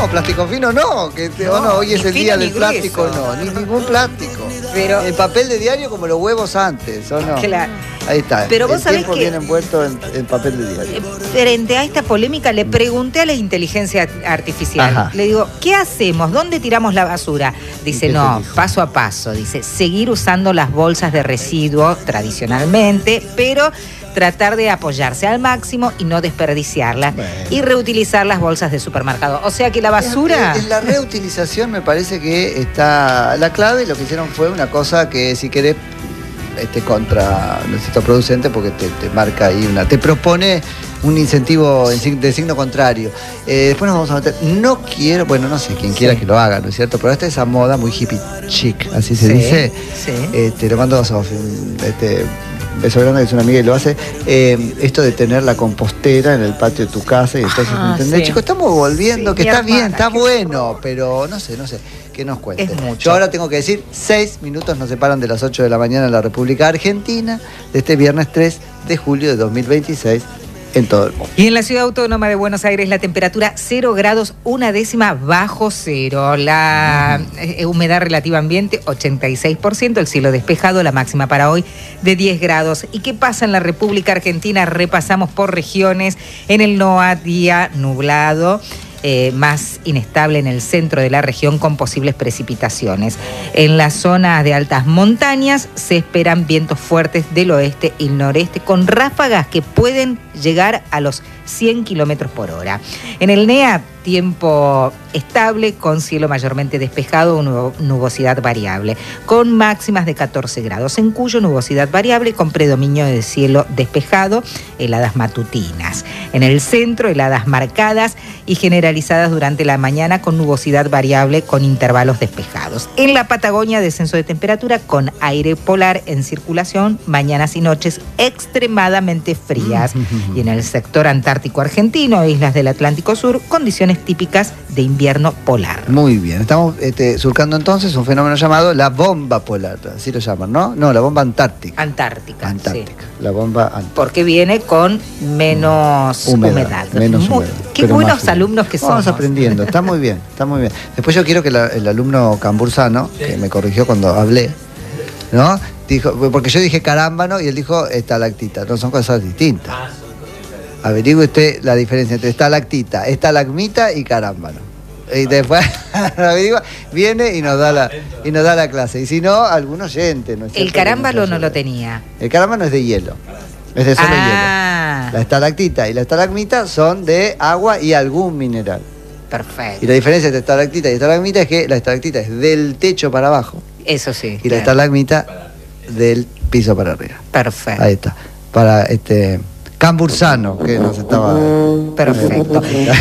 no, plástico fino no, hoy es el día del plástico, ni ningún plástico. Pero el papel de diario como los huevos antes, ¿o no? Claro. Ahí está. Pero vos sabés que viene envuelto en papel de diario. Frente a esta polémica le pregunté a la inteligencia artificial. Ajá. Le digo, ¿qué hacemos? ¿Dónde tiramos la basura? Dice, no, paso a paso. Dice, seguir usando las bolsas de residuos tradicionalmente, pero tratar de apoyarse al máximo y no desperdiciarlas. Bueno. Y reutilizar las bolsas de supermercado. O sea que la basura... En la reutilización me parece que está la clave. Lo que hicieron fue una cosa que, si querés, contra el sector producente, porque te marca ahí te propone un incentivo de signo contrario. Después nos vamos a meter, no sé quién quiera que lo haga, ¿no es cierto? Pero esta es esa moda muy hippie chic, así se dice. Sí. Le mando a Sofi, beso grande, que es una amiga y lo hace. Esto de tener la compostera en el patio de tu casa y entonces, ¿entendés? Sí. Chicos, estamos volviendo, que está bien, está bueno, pero no sé. ¿Qué nos cuente? Es mucho. Yo ahora tengo que decir, 6 minutos nos separan de las 8 de la mañana en la República Argentina, de este viernes 3 de julio de 2026, en todo el mundo. Y en la Ciudad Autónoma de Buenos Aires la temperatura 0 grados 1/10 bajo cero. La humedad relativa ambiente 86%, el cielo despejado, la máxima para hoy de 10 grados. ¿Y qué pasa en la República Argentina? Repasamos por regiones. En el NOA, día nublado. Más inestable en el centro de la región con posibles precipitaciones. En las zonas de altas montañas se esperan vientos fuertes del oeste y noreste con ráfagas que pueden llegar a los 100 kilómetros por hora. En el NEA, tiempo estable con cielo mayormente despejado o nubosidad variable, con máximas de 14 grados. En Cuyo, nubosidad variable con predominio de cielo despejado, heladas matutinas. En el centro, heladas marcadas y generalizadas durante la mañana con nubosidad variable con intervalos despejados. En la Patagonia, descenso de temperatura con aire polar en circulación, mañanas y noches extremadamente frías. Y en el sector antártico argentino, islas del Atlántico Sur, condiciones típicas de invierno polar. Muy bien, estamos surcando entonces un fenómeno llamado la bomba polar, así lo llaman, ¿no? No, la bomba antártica. Antártica, sí. La bomba antártica. Porque viene con menos humedad. Menos humedad. Qué buenos alumnos que somos. Vamos aprendiendo, está muy bien, está muy bien. Después yo quiero que el alumno cambursano, que me corrigió cuando hablé, ¿no? Dijo, porque yo dije carámbano y él dijo estalactita, no, son cosas distintas. Averigüe usted la diferencia entre estalactita, estalagmita y carámbano. Y después viene y nos da la clase. Y si no, algún oyente. ¿No es el carámbano no lo tenía. El carámbano es de hielo. Es de solo hielo. La estalactita y la estalagmita son de agua y algún mineral. Perfecto. Y la diferencia entre estalactita y estalagmita es que la estalactita es del techo para abajo. Eso sí. Y la estalagmita del piso para arriba. Perfecto. Ahí está. Para cambursano, que nos estaba... Perfecto.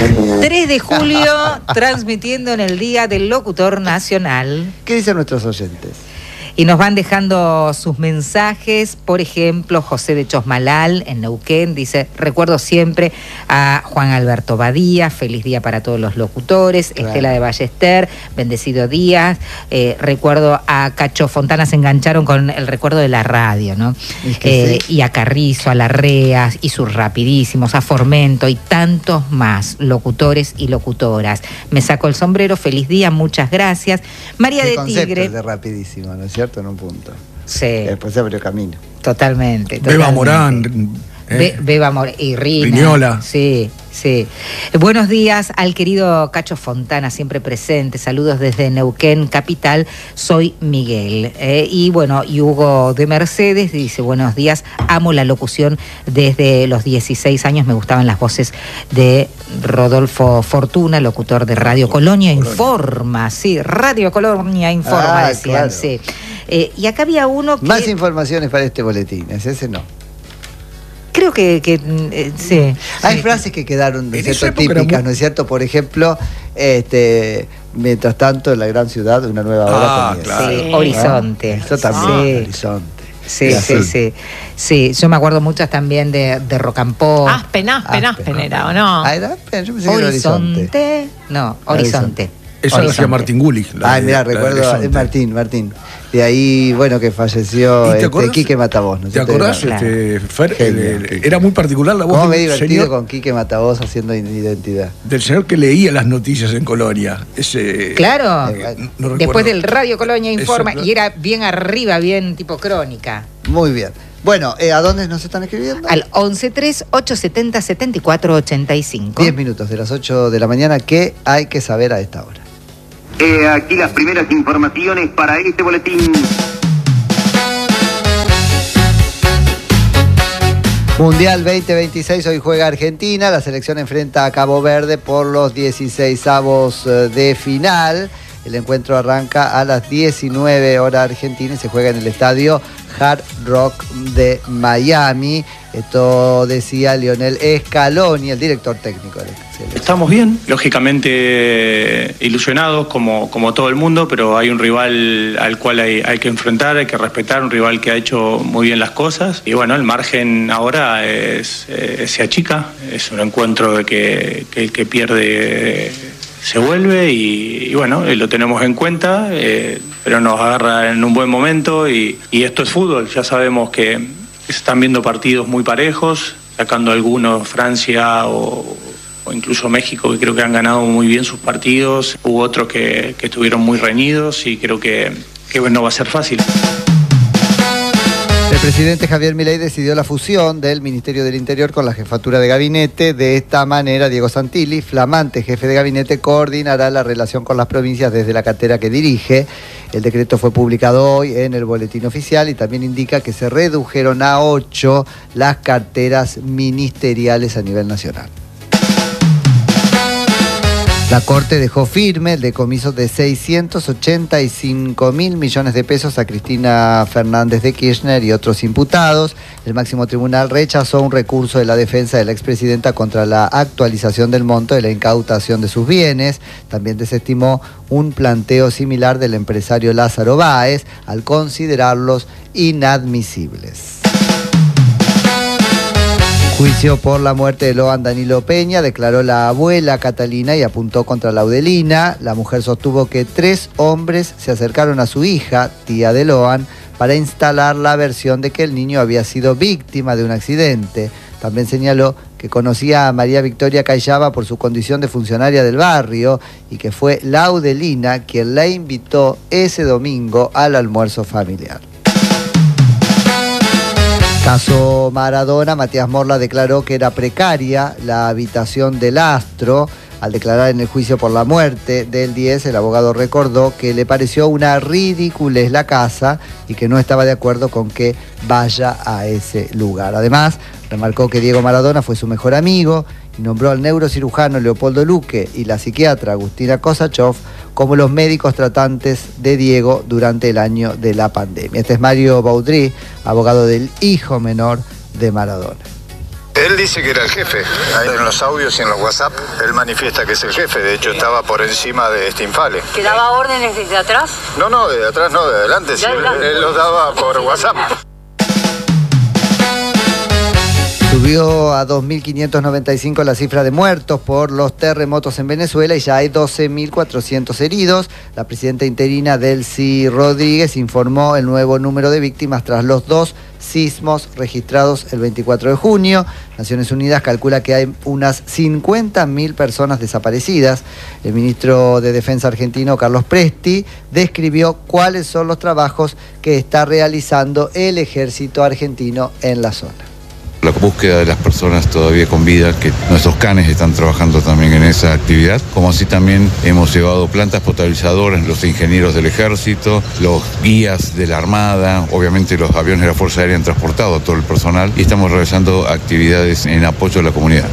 3 de julio, transmitiendo en el Día del Locutor Nacional. ¿Qué dicen nuestros oyentes? Y nos van dejando sus mensajes. Por ejemplo, José de Chosmalal, en Neuquén, dice: recuerdo siempre a Juan Alberto Badía, feliz día para todos los locutores. Claro. Estela de Ballester, bendecido día. Recuerdo a Cacho Fontana, se engancharon con el recuerdo de la radio, ¿no? Es que sí. Y a Carrizo, a Larreas y sus rapidísimos, a Formento y tantos más locutores y locutoras. Me saco el sombrero, feliz día, muchas gracias. María de Tigre. De rapidísimo, ¿no es cierto? En un punto. Sí. Después se abrió camino. Totalmente. Beba Morán. Beba Morán y Riñola. Sí, sí. Buenos días al querido Cacho Fontana, siempre presente. Saludos desde Neuquén, capital. Soy Miguel. Y bueno, y Hugo de Mercedes dice: buenos días, amo la locución desde los 16 años. Me gustaban las voces de Rodolfo Fortuna, locutor de Radio Colonia Informa. Sí, Radio Colonia Informa, decían, claro. Sí. Y acá había uno que... Más informaciones para este boletín, ese no. Creo que sí. Hay frases que quedaron típicas, ¿no es cierto? Por ejemplo, mientras tanto en la gran ciudad una nueva hora comienza. Claro. Sí, Horizonte. Eso también, Horizonte. Sí, yo me acuerdo muchas también de Rocambó. Aspen era, ¿o no? Era Aspen, yo pensé que era Horizonte. No, Horizonte. Eso lo hacía Martín Gulich. Mira, recuerdo, es Martín. De ahí, bueno, que falleció Quique Matavós. ¿No? ¿Te acordás, Fer? Era muy particular la voz del me he divertido con Quique Matavós haciendo Identidad. Del señor que leía las noticias en Colonia. Claro, después del Radio Colonia Informa, y era bien arriba, bien tipo crónica. Muy bien. Bueno, ¿a dónde nos están escribiendo? Al 11-3-870-7485. 10 minutos de las 8 de la mañana. ¿Qué hay que saber a esta hora? Aquí las primeras informaciones para este boletín. Mundial 2026, hoy juega Argentina, la selección enfrenta a Cabo Verde por los 16avos de final. El encuentro arranca a las 19 horas argentina y se juega en el estadio Hard Rock de Miami. Esto decía Lionel Scaloni, el director técnico del selección. Estamos bien, lógicamente ilusionados como todo el mundo, pero hay un rival al cual hay que enfrentar, hay que respetar, un rival que ha hecho muy bien las cosas. Y bueno, el margen ahora se achica, es un encuentro de que el que pierde se vuelve y bueno, lo tenemos en cuenta, pero nos agarra en un buen momento y esto es fútbol. Ya sabemos que se están viendo partidos muy parejos, sacando algunos Francia o incluso México, que creo que han ganado muy bien sus partidos. Hubo otros que estuvieron muy reñidos y creo que no va a ser fácil. El presidente Javier Milei decidió la fusión del Ministerio del Interior con la Jefatura de Gabinete. De esta manera, Diego Santilli, flamante jefe de gabinete, coordinará la relación con las provincias desde la cartera que dirige. El decreto fue publicado hoy en el Boletín Oficial y también indica que se redujeron a 8 las carteras ministeriales a nivel nacional. La Corte dejó firme el decomiso de 685 mil millones de pesos a Cristina Fernández de Kirchner y otros imputados. El máximo tribunal rechazó un recurso de la defensa de la expresidenta contra la actualización del monto de la incautación de sus bienes. También desestimó un planteo similar del empresario Lázaro Báez al considerarlos inadmisibles. Juicio por la muerte de Loan Danilo Peña, declaró la abuela Catalina y apuntó contra Laudelina. La mujer sostuvo que 3 hombres se acercaron a su hija, tía de Loan, para instalar la versión de que el niño había sido víctima de un accidente. También señaló que conocía a María Victoria Cayaba por su condición de funcionaria del barrio y que fue Laudelina quien la invitó ese domingo al almuerzo familiar. Caso Maradona, Matías Morla declaró que era precaria la habitación del astro. Al declarar en el juicio por la muerte del 10, el abogado recordó que le pareció una ridiculez la casa y que no estaba de acuerdo con que vaya a ese lugar. Además, remarcó que Diego Maradona fue su mejor amigo y nombró al neurocirujano Leopoldo Luque y la psiquiatra Agustina Kosachov como los médicos tratantes de Diego durante el año de la pandemia. Este es Mario Baudry, abogado del hijo menor de Maradona. Él dice que era el jefe. Ahí en los audios y en los WhatsApp, él manifiesta que es el jefe. De hecho, estaba por encima de Stinfale. ¿Que daba órdenes desde atrás? No, de atrás no, de adelante. Sí, él los daba por WhatsApp. Subió a 2.595 la cifra de muertos por los terremotos en Venezuela y ya hay 12.400 heridos. La presidenta interina Delcy Rodríguez informó el nuevo número de víctimas tras los 2 sismos registrados el 24 de junio. Naciones Unidas calcula que hay unas 50.000 personas desaparecidas. El ministro de Defensa argentino, Carlos Presti, describió cuáles son los trabajos que está realizando el ejército argentino en la zona. La búsqueda de las personas todavía con vida, que nuestros canes están trabajando también en esa actividad, como así también hemos llevado plantas potabilizadoras, los ingenieros del ejército, los guías de la Armada, obviamente los aviones de la Fuerza Aérea han transportado a todo el personal y estamos realizando actividades en apoyo a la comunidad.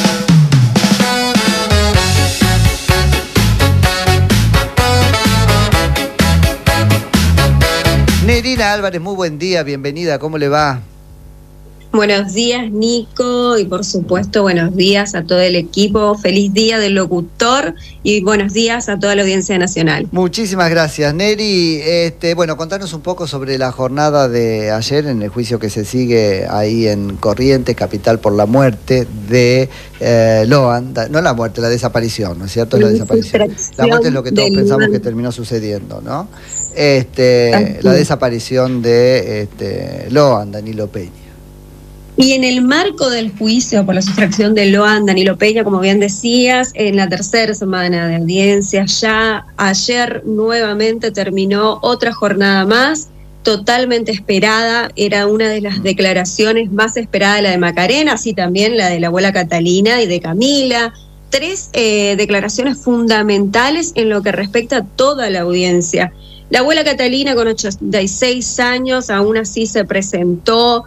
Nerina Álvarez, muy buen día, bienvenida, ¿cómo le va? Buenos días, Nico, y por supuesto buenos días a todo el equipo. Feliz día del locutor y buenos días a toda la audiencia nacional. Muchísimas gracias, Neri. Bueno, contanos un poco sobre la jornada de ayer en el juicio que se sigue ahí en Corrientes, capital, por la muerte de Loan. No la muerte, la desaparición, ¿no es cierto? La desaparición. La muerte es lo que todos pensamos que terminó sucediendo, ¿no? la desaparición de Loan, Danilo Peña. Y en el marco del juicio por la sustracción de Loan, Danilo Peña, como bien decías, en la tercera semana de audiencia, ya ayer nuevamente terminó otra jornada más, totalmente esperada. Era una de las declaraciones más esperadas, la de Macarena, así también la de la abuela Catalina y de Camila. 3 declaraciones fundamentales en lo que respecta a toda la audiencia. La abuela Catalina, con 86 años, aún así se presentó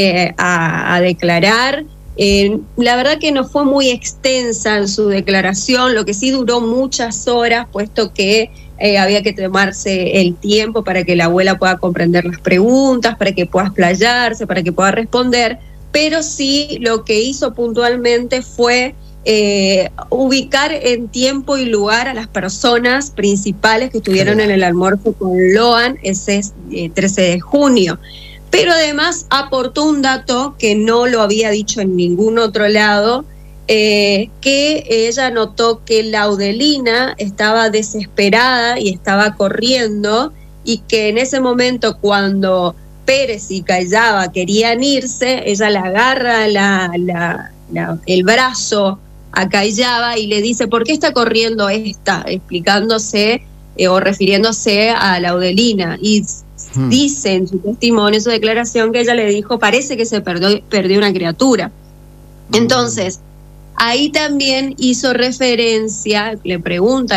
a declarar. La verdad que no fue muy extensa en su declaración, lo que sí duró muchas horas, puesto que había que tomarse el tiempo para que la abuela pueda comprender las preguntas, para que pueda explayarse, para que pueda responder, pero sí lo que hizo puntualmente fue ubicar en tiempo y lugar a las personas principales que estuvieron en el almuerzo con Loan ese 13 de junio. Pero además aportó un dato que no lo había dicho en ningún otro lado, que ella notó que Laudelina estaba desesperada y estaba corriendo, y que en ese momento, cuando Pérez y Callava querían irse, ella le agarra el brazo a Callava y le dice: ¿por qué está corriendo esta? Explicándose o refiriéndose a Laudelina. Y dice en su testimonio, en su declaración, que ella le dijo: parece que se perdió una criatura. Entonces, ahí también hizo referencia, le pregunta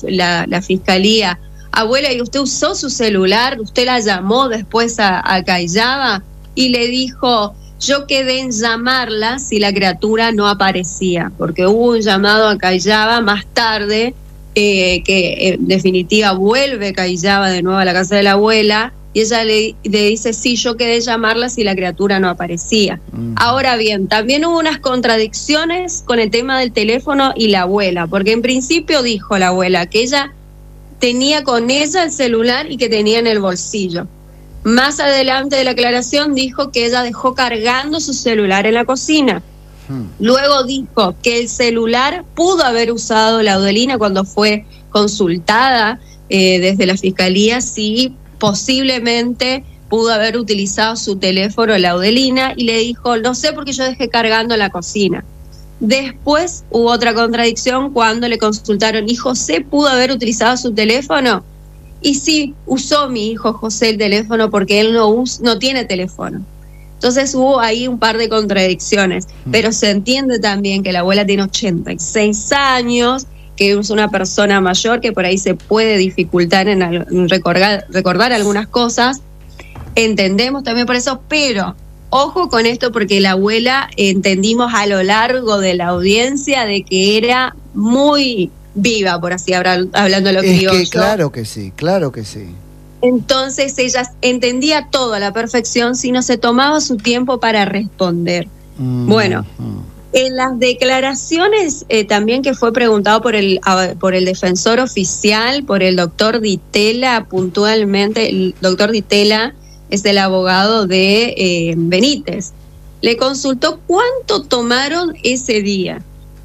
la fiscalía: abuela, ¿y usted usó su celular? ¿Usted la llamó después a Callava? Y le dijo: yo quedé en llamarla si la criatura no aparecía, porque hubo un llamado a Callava más tarde, que en definitiva vuelve Callava de nuevo a la casa de la abuela, y ella le dice: sí, yo quedé llamarla si la criatura no aparecía. Ahora bien, también hubo unas contradicciones con el tema del teléfono y la abuela, porque en principio dijo la abuela que ella tenía con ella el celular y que tenía en el bolsillo. Más adelante de la aclaración dijo que ella dejó cargando su celular en la cocina. Luego dijo que el celular pudo haber usado Laudelina cuando fue consultada desde la fiscalía, si posiblemente pudo haber utilizado su teléfono Laudelina, y le dijo: no sé, porque yo dejé cargando en la cocina. Después hubo otra contradicción cuando le consultaron: ¿y José pudo haber utilizado su teléfono? Y sí, usó mi hijo José el teléfono, porque él no tiene teléfono. Entonces hubo ahí un par de contradicciones, pero se entiende también que la abuela tiene 86 años, que es una persona mayor, que por ahí se puede dificultar en recordar algunas cosas. Entendemos también por eso, pero ojo con esto, porque la abuela, entendimos a lo largo de la audiencia, de que era muy viva, por así hablando de lo criollo. Es que claro que sí, claro que sí. Entonces ella entendía todo a la perfección, si no se tomaba su tiempo para responder. Bueno, en las declaraciones también, que fue preguntado por el defensor oficial, por el doctor Ditela, puntualmente, el doctor Ditela es el abogado de Benítez, le consultó cuánto tomaron ese día,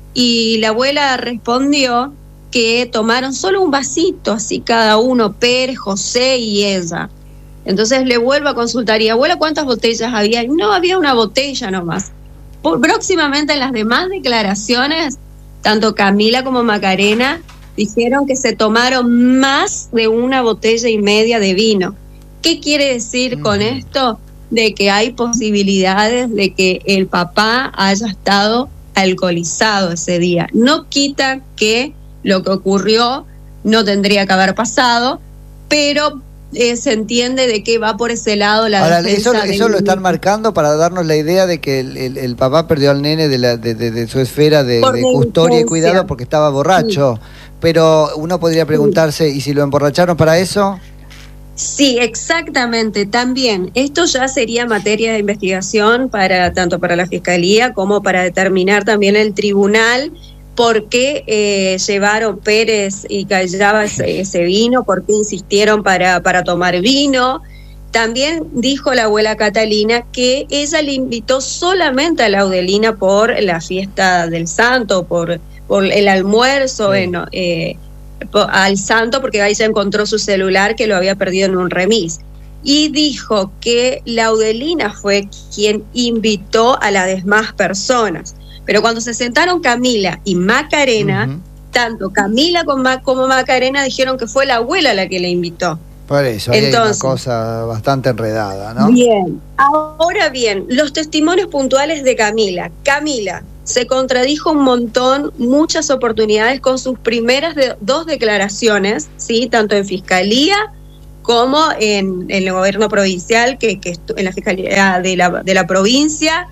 y la abuela respondió que tomaron solo un vasito, así cada uno, Pérez, José y ella. Entonces le vuelvo a consultar: y abuela, ¿cuántas botellas había? No, había una botella nomás. Próximamente, en las demás declaraciones, tanto Camila como Macarena dijeron que se tomaron más de 1,5 botellas de vino. ¿Qué quiere decir con esto? De que hay posibilidades de que el papá haya estado alcoholizado ese día. No quita que lo que ocurrió no tendría que haber pasado, pero se entiende de que va por ese lado la Ahora, defensa. Eso lo están marcando para darnos la idea de que el papá perdió al nene de su esfera de custodia y cuidado porque estaba borracho. Sí. Pero uno podría preguntarse: ¿y si lo emborracharon para eso? Sí, exactamente. También esto ya sería materia de investigación tanto para la Fiscalía como para determinar también el tribunal por qué llevaron Pérez y Callava ese vino, por qué insistieron para tomar vino. También dijo la abuela Catalina que ella le invitó solamente a Laudelina por la fiesta del santo, por el almuerzo, al santo porque ahí se encontró su celular que lo había perdido en un remis. Y dijo que Laudelina fue quien invitó a las demás personas. Pero cuando se sentaron Camila y Macarena, tanto Camila como Macarena dijeron que fue la abuela la que le invitó. Por eso, hay una cosa bastante enredada, ¿no? Bien, ahora bien, los testimonios puntuales de Camila. Camila se contradijo un montón, muchas oportunidades con sus primeras dos declaraciones, ¿sí? Tanto en fiscalía como en el gobierno provincial, que en la fiscalía de la provincia.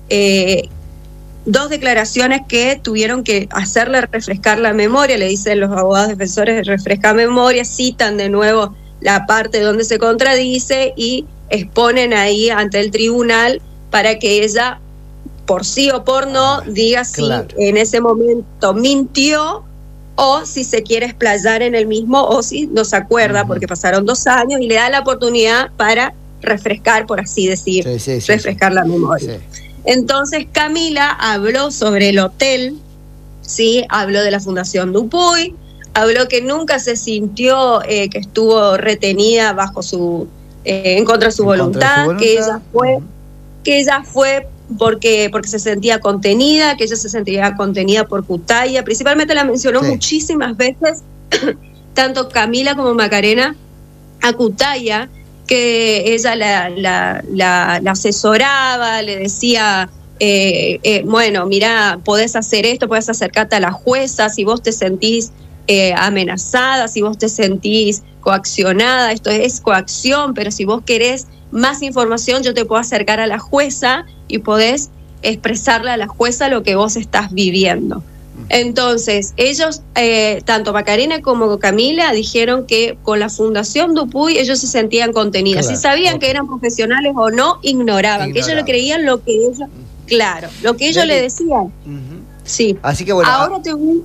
Dos declaraciones que tuvieron que hacerle refrescar la memoria, le dicen los abogados defensores, refresca memoria, citan de nuevo la parte donde se contradice y exponen ahí ante el tribunal para que ella, por sí o por no, diga si en ese momento mintió o si se quiere explayar en el mismo o si no se acuerda, porque pasaron 2 años y le da la oportunidad para refrescar, por así decir, refrescar la memoria. Sí. Entonces Camila habló sobre el hotel, ¿sí? Habló de la Fundación Dupuy, habló que nunca se sintió que estuvo retenida bajo en contra de su voluntad, que ella fue porque se sentía contenida, que ella se sentía contenida por Cutaya. Principalmente la mencionó muchísimas veces, tanto Camila como Macarena, a Cutaya, que ella la asesoraba, le decía, bueno, mira, podés hacer esto, podés acercarte a la jueza, si vos te sentís amenazada, si vos te sentís coaccionada, esto es coacción, pero si vos querés más información, yo te puedo acercar a la jueza y podés expresarle a la jueza lo que vos estás viviendo. Entonces, ellos, tanto Macarena como Camila, dijeron que con la Fundación Dupuy ellos se sentían contenidas. Si sabían que eran profesionales o no, ignoraban. Que ellos le creían lo que ellos, lo que ellos le decían. Sí. Así que bueno. Ahora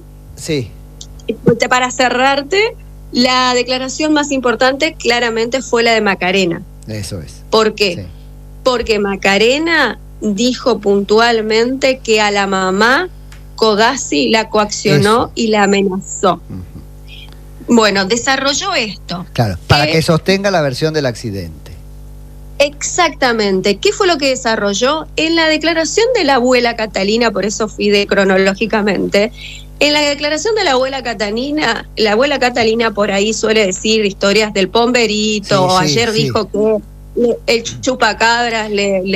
para cerrarte, la declaración más importante claramente fue la de Macarena. Eso es. ¿Por qué? Sí. Porque Macarena dijo puntualmente que a la mamá Codazzi la coaccionó y la amenazó. Bueno, desarrolló esto. Claro, para que sostenga la versión del accidente. Exactamente. ¿Qué fue lo que desarrolló? En la declaración de la abuela Catalina, por eso fui cronológicamente, en la declaración de la abuela Catalina por ahí suele decir historias del pomberito, ayer dijo que el chupacabras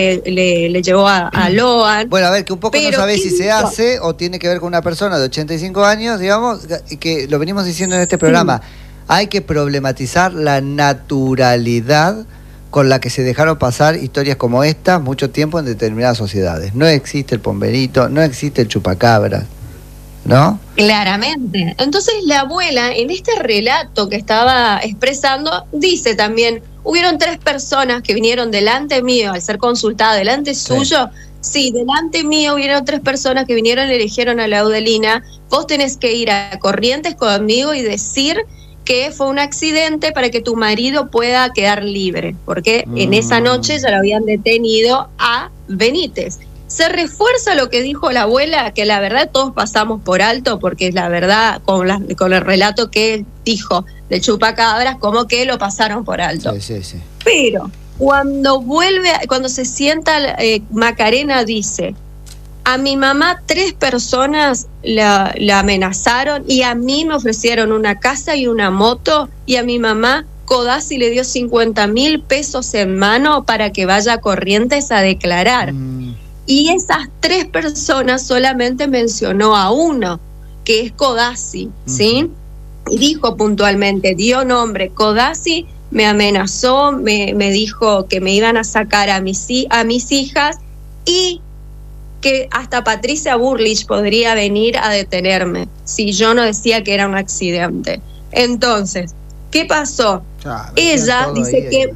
le llevó a Loan. Bueno, a ver, que un poco no sabés si se hace o tiene que ver con una persona de 85 años, digamos, que lo venimos diciendo en este programa. Hay que problematizar la naturalidad con la que se dejaron pasar historias como esta mucho tiempo en determinadas sociedades. No existe el pomberito, no existe el chupacabras, ¿no? Claramente. Entonces la abuela, en este relato que estaba expresando, dice también: hubieron 3 personas que vinieron delante mío, al ser consultada delante suyo. Sí, delante mío hubieron 3 personas que vinieron y le dijeron a Laudelina: vos tenés que ir a Corrientes conmigo y decir que fue un accidente para que tu marido pueda quedar libre, porque en esa noche ya lo habían detenido a Benítez. Se refuerza lo que dijo la abuela, que la verdad todos pasamos por alto, porque la verdad, con el relato que él dijo del chupacabras, como que lo pasaron por alto. Sí. Pero cuando se sienta, Macarena dice: a mi mamá 3 personas la amenazaron y a mí me ofrecieron una casa y una moto, y a mi mamá Codazzi le dio 50.000 pesos en mano para que vaya a Corrientes a declarar. Y esas 3 personas solamente mencionó a uno, que es Codazzi, ¿sí? Y dijo puntualmente, dio nombre: Codazzi me amenazó, me dijo que me iban a sacar a mis hijas y que hasta Patricia Burlich podría venir a detenerme si yo no decía que era un accidente. Entonces, ¿qué pasó? Ella dice que...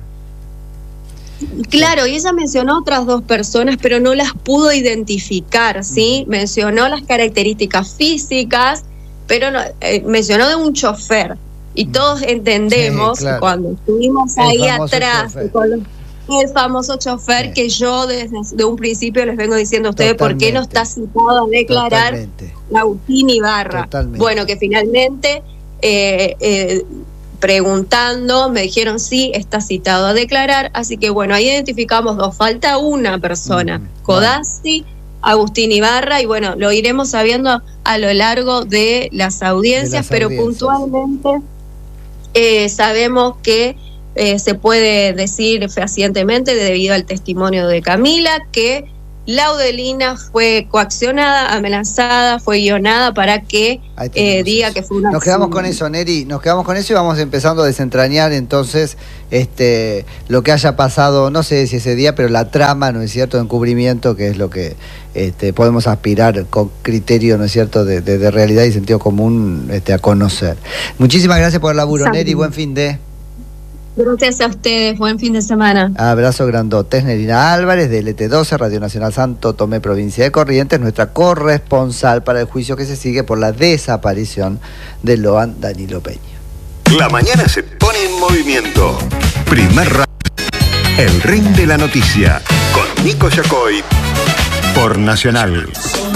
Claro, y ella mencionó otras 2 personas, pero no las pudo identificar, ¿sí? Mencionó las características físicas, pero no, mencionó de un chofer. Y todos entendemos, cuando estuvimos ahí atrás, el famoso chofer, que yo desde un principio les vengo diciendo a ustedes por qué no está citado a declarar Agustín Ibarra. Bueno, que finalmente preguntando, me dijeron sí, está citado a declarar, así que bueno, ahí identificamos dos, falta una persona, Codazzi, Agustín Ibarra, y bueno, lo iremos sabiendo a lo largo de las audiencias, pero puntualmente sabemos que se puede decir fehacientemente, debido al testimonio de Camila, que Laudelina fue coaccionada, amenazada, fue guionada para que diga que fue una... Nos quedamos con eso, Neri, nos quedamos con eso y vamos empezando a desentrañar entonces lo que haya pasado, no sé si ese día, pero la trama, ¿no es cierto?, de encubrimiento, que es lo que podemos aspirar con criterio, ¿no es cierto?, de realidad y sentido común a conocer. Muchísimas gracias por el laburo, Neri, buen fin de... Gracias a ustedes, buen fin de semana. Abrazo grandote. Nerina Álvarez, de LT12, Radio Nacional Santo Tomé, provincia de Corrientes, nuestra corresponsal para el juicio que se sigue por la desaparición de Loan Danilo Peña. La mañana se pone en movimiento. Primer round, el ring de la noticia, con Nico Yacoy, por Nacional.